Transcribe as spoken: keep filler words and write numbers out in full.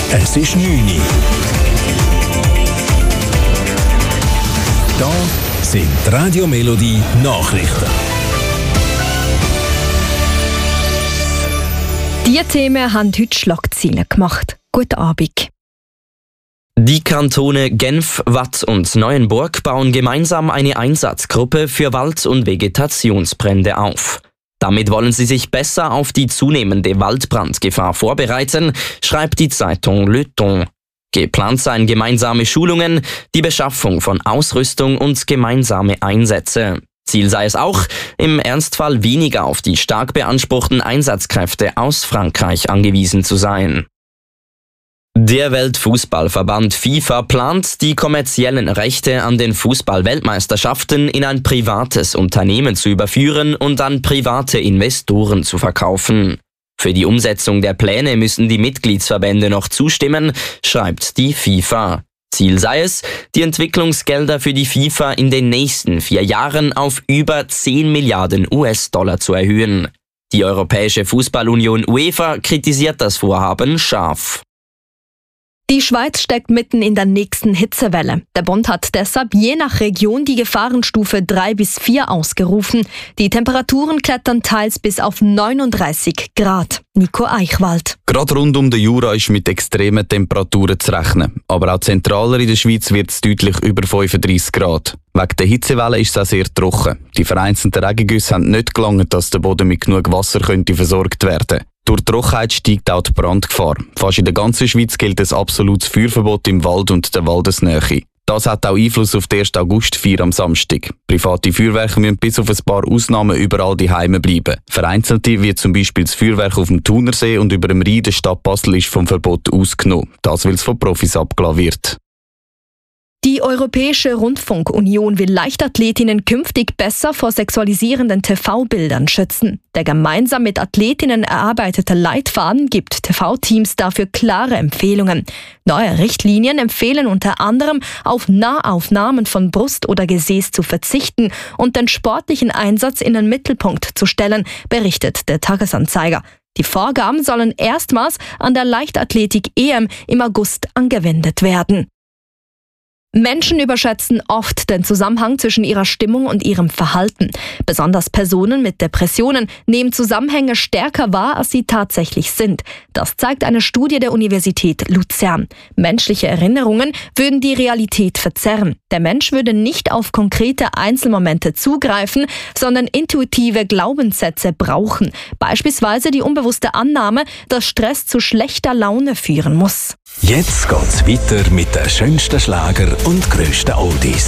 Es ist neun Uhr. Da sind die Radio Melodie Nachrichten. Diese Themen haben heute Schlagzeilen gemacht. Guten Abend. Die Kantone Genf, Waadt und Neuenburg bauen gemeinsam eine Einsatzgruppe für Wald- und Vegetationsbrände auf. Damit wollen sie sich besser auf die zunehmende Waldbrandgefahr vorbereiten, schreibt die Zeitung Le Temps. Geplant seien gemeinsame Schulungen, die Beschaffung von Ausrüstung und gemeinsame Einsätze. Ziel sei es auch, im Ernstfall weniger auf die stark beanspruchten Einsatzkräfte aus Frankreich angewiesen zu sein. Der Weltfußballverband FIFA plant, die kommerziellen Rechte an den Fußball-Weltmeisterschaften in ein privates Unternehmen zu überführen und an private Investoren zu verkaufen. Für die Umsetzung der Pläne müssen die Mitgliedsverbände noch zustimmen, schreibt die FIFA. Ziel sei es, die Entwicklungsgelder für die FIFA in den nächsten vier Jahren auf über zehn Milliarden U S-Dollar zu erhöhen. Die Europäische Fußballunion UEFA kritisiert das Vorhaben scharf. Die Schweiz steckt mitten in der nächsten Hitzewelle. Der Bund hat deshalb je nach Region die Gefahrenstufe drei bis vier ausgerufen. Die Temperaturen klettern teils bis auf neununddreißig Grad. Nico Eichwald. Gerade rund um den Jura ist mit extremen Temperaturen zu rechnen. Aber auch zentraler in der Schweiz wird es deutlich über fünfunddreißig Grad. Wegen der Hitzewelle ist es auch sehr trocken. Die vereinzelten Regengüsse haben nicht gelangt, dass der Boden mit genug Wasser könnte versorgt werden. Durch die Trockenheit steigt auch die Brandgefahr. Fast in der ganzen Schweiz gilt ein absolutes Feuerverbot im Wald und der Waldesnähe. Das hat auch Einfluss auf die erste Augustfeier am Samstag. Private Feuerwerke müssen bis auf ein paar Ausnahmen überall daheim bleiben. Vereinzelte, wie zum Beispiel das Feuerwerk auf dem Thunersee und über dem Rhein der Stadt Basel, ist vom Verbot ausgenommen. Das, weil es von Profis abgelassen wird. Die Europäische Rundfunkunion will Leichtathletinnen künftig besser vor sexualisierenden T V-Bildern schützen. Der gemeinsam mit Athletinnen erarbeitete Leitfaden gibt T V-Teams dafür klare Empfehlungen. Neue Richtlinien empfehlen unter anderem, auf Nahaufnahmen von Brust oder Gesäß zu verzichten und den sportlichen Einsatz in den Mittelpunkt zu stellen, berichtet der Tagesanzeiger. Die Vorgaben sollen erstmals an der Leichtathletik-E M im August angewendet werden. Menschen überschätzen oft den Zusammenhang zwischen ihrer Stimmung und ihrem Verhalten. Besonders Personen mit Depressionen nehmen Zusammenhänge stärker wahr, als sie tatsächlich sind. Das zeigt eine Studie der Universität Luzern. Menschliche Erinnerungen würden die Realität verzerren. Der Mensch würde nicht auf konkrete Einzelmomente zugreifen, sondern intuitive Glaubenssätze brauchen. Beispielsweise die unbewusste Annahme, dass Stress zu schlechter Laune führen muss. Jetzt geht's weiter mit den schönsten Schlager und grössten Oldies.